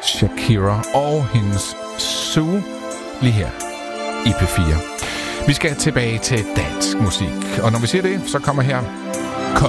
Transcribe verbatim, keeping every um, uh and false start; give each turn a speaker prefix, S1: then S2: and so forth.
S1: Shakira og hendes Zoo lige her i P fire. Vi skal tilbage til dansk musik, og når vi siger det, så kommer her